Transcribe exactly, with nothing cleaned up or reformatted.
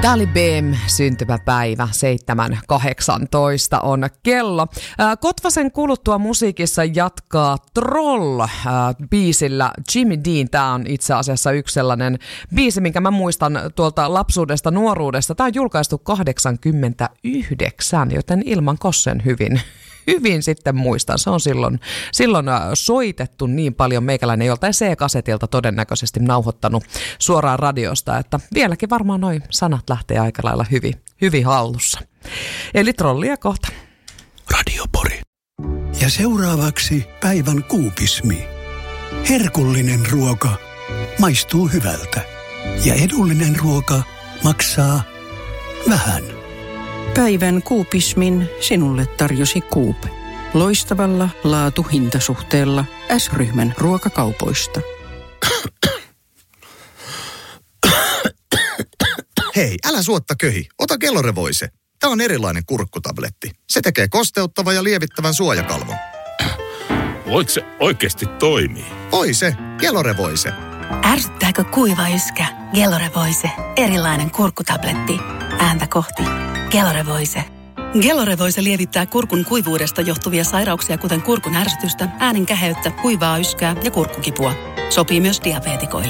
Tämä oli B M syntymäpäivä, seitsemän kahdeksantoista on kello. Kotvasen kuluttua musiikissa jatkaa Troll biisillä Jimmy Dean. Tämä on itse asiassa yksi sellainen biisi, minkä mä muistan tuolta lapsuudesta, nuoruudesta. Tämä on julkaistu kahdeksankymmentäyhdeksän, joten ilman kossen hyvin. Hyvin sitten muistan. Se on silloin, silloin soitettu niin paljon. Meikäläinen joltain C-kasetilta todennäköisesti nauhoittanut suoraan radiosta, että vieläkin varmaan noi sanat lähtee aika lailla hyvin, hyvin hallussa. Eli Trollia kohta. Radio Pori. Ja seuraavaksi päivän kuupismi. Herkullinen ruoka maistuu hyvältä ja edullinen ruoka maksaa vähän. Päivän kuupismin sinulle tarjosi Coop. Loistavalla laatu-hintasuhteella S-ryhmän ruokakaupoista. Hei, älä suotta köhi. Ota Gelore-Voice. Tämä on erilainen kurkkutabletti. Se tekee kosteuttavan ja lievittävän suojakalvon. Voiko se oikeasti toimii? Voi se. Gelore-Voice. Ärsyttääkö kuiva yskä? Gelore-Voice. Erilainen kurkkutabletti. Ääntä kohti. Gelore-Voice. Gelore-Voice lievittää kurkun kuivuudesta johtuvia sairauksia, kuten kurkun ärsytystä, äänen käheyttä, kuivaa yskää ja kurkkukipua. Sopii myös diabeetikoille.